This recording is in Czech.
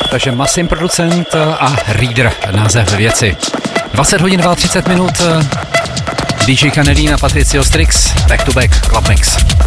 takže Masim producent a Reader, název věci. 20 hodin 30 minut, DJ Canelín a Patricio Strix, back to back, Club Mix.